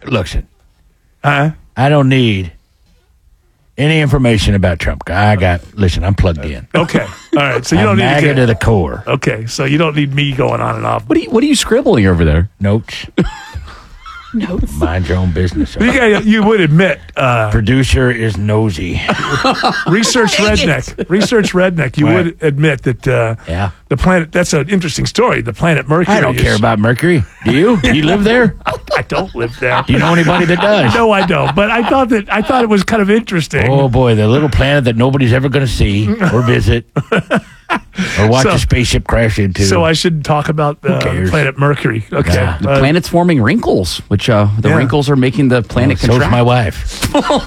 Listen, I don't need any information about Trump. Listen, I'm plugged in. Okay. All right. So you I'm don't need MAGA to the core. Okay. So you don't need me going on and off. What are you scribbling over there? Notes. Notes. Mind your own business. You would admit. Producer is nosy. Research Redneck. You would admit that the planet, that's an interesting story. The planet Mercury. I don't care about Mercury. Do you? Do you live there? I don't live there. Do you know anybody that does? No, I don't. But I thought it was kind of interesting. Oh, boy. The little planet that nobody's ever going to see or visit. Or watch a spaceship crash into. So I should talk about planet Mercury. Okay. Yeah. The planet's forming wrinkles, which wrinkles are making the planet contract. So's my wife.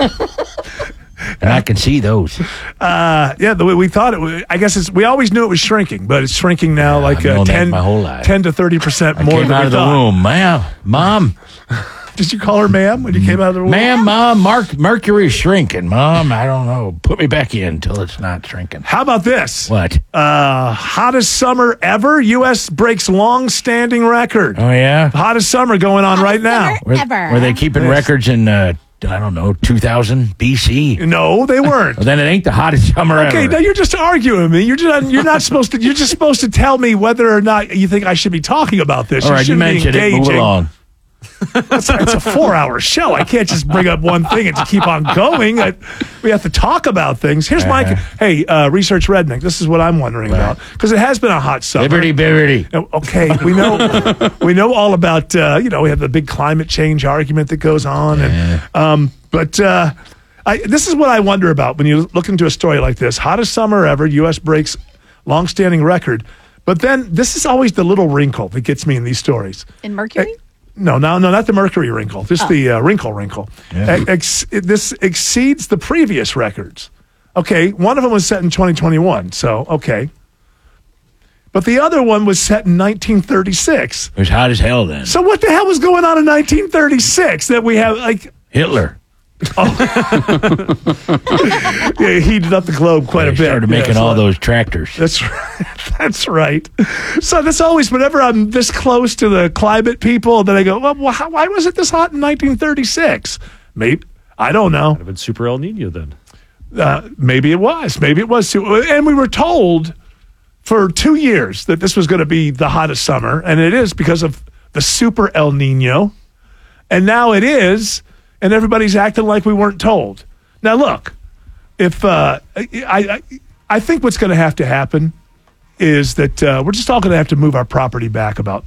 And I can see those. The way we thought it was, I guess we always knew it was shrinking, but it's shrinking now like I've known 10 that my whole life. 10 to 30% more Came than out we of the thought. womb. Mom. Did you call her ma'am when you came out of the womb? Mom, Mercury's shrinking. Mom, I don't know. Put me back in until it's not shrinking. How about this? What? Hottest summer ever. U.S. breaks long-standing record. Oh, yeah? Hottest summer going on right now. Were they keeping records in, 2000 BC? No, they weren't. Well, then it ain't the hottest summer ever. Okay, now you're just arguing with me. You're not supposed to. You're just supposed to tell me whether or not you think I should be talking about this. All right, you mentioned it. Move along. It's a 4-hour show. I can't just bring up one thing and to keep on going. We have to talk about things. Here's my Research Redneck. This is what I'm wondering about because it has been a hot summer. Liberty. Okay, we know all about. We have the big climate change argument that goes on, but this is what I wonder about when you look into a story like this. Hottest summer ever. U.S. breaks long-standing record, but then this is always the little wrinkle that gets me in these stories. In Mercury. No, not the Mercury wrinkle. Just the wrinkle. Yeah. This exceeds the previous records. Okay, one of them was set in 2021, so okay. But the other one was set in 1936. It was hot as hell then. So what the hell was going on in 1936 that we have, like... Hitler. Oh. Yeah, he heated up the globe quite a bit. Started making all those tractors. That's right. That's right. So that's always, whenever I'm this close to the climate people, then I go, well, why was it this hot in 1936? Maybe. I don't know. Would have been Super El Nino then. Maybe it was. And we were told for 2 years that this was going to be the hottest summer, and it is because of the Super El Nino. And now it is, and everybody's acting like we weren't told. Now, look, if I think what's going to have to happen is that we're just all going to have to move our property back about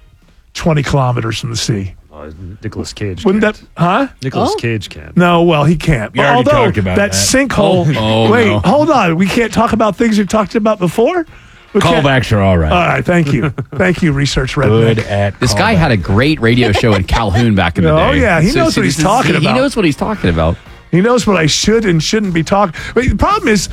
20 kilometers from the sea. Nicolas Cage. Wouldn't that, huh? Nicolas Cage can. No, well, he can't. We already talked about that. Sinkhole. No. Hold on. We can't talk about things we've talked about before? Callbacks are all right. All right, thank you. Thank you, Research Redneck. Good at This guy had a great radio show in Calhoun back in the day. Oh, yeah. He knows what he's talking about. He knows what he's talking about. He knows what I should and shouldn't be talking. But the problem is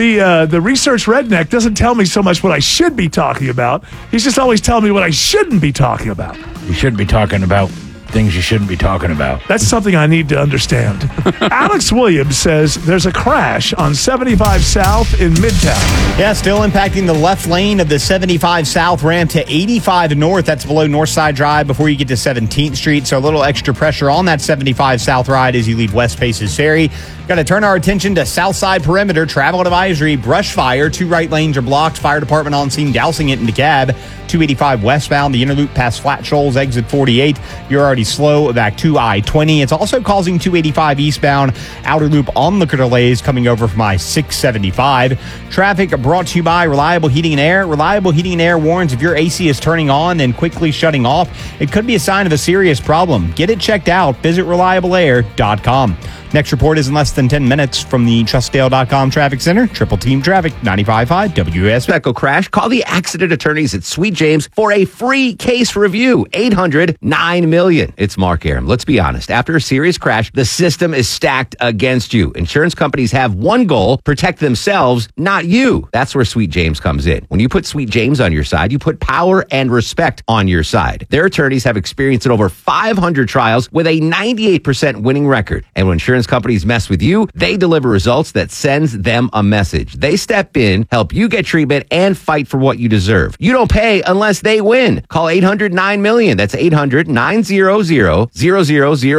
the Research Redneck doesn't tell me so much what I should be talking about. He's just always telling me what I shouldn't be talking about. You shouldn't be talking about things you shouldn't be talking about. That's something I need to understand. Alex Williams says there's a crash on 75 South in Midtown. Yeah, still impacting the left lane of the 75 South ramp to 85 North. That's below Northside Drive before you get to 17th Street. So a little extra pressure on that 75 South ride as you leave West Paces Ferry. Got to turn our attention to Southside Perimeter. Travel advisory, brush fire. 2 right lanes are blocked. Fire department on scene dousing it into cab. 285 westbound, the inner loop past Flat Shoals, exit 48. You're already slow back to I-20. It's also causing 285 eastbound, outer loop onlooker delays coming over from I-675. Traffic brought to you by Reliable Heating and Air. Reliable Heating and Air warns if your AC is turning on then quickly shutting off, it could be a sign of a serious problem. Get it checked out. Visit reliableair.com. Next report is in less than 10 minutes from the TrustDale.com Traffic Center. Triple Team Traffic, 95.5 WS. Echo crash? Call the accident attorneys at Sweet James for a free case review. 800-9-MILLION. It's Mark Aram. Let's be honest. After a serious crash, the system is stacked against you. Insurance companies have one goal: protect themselves, not you. That's where Sweet James comes in. When you put Sweet James on your side, you put power and respect on your side. Their attorneys have experience in over 500 trials with a 98% winning record. And when insurance companies mess with you, they deliver results that sends them a message. They step in, help you get treatment, and fight for what you deserve. You don't pay unless they win. Call 800-9-MILLION. That's 800-900-0000.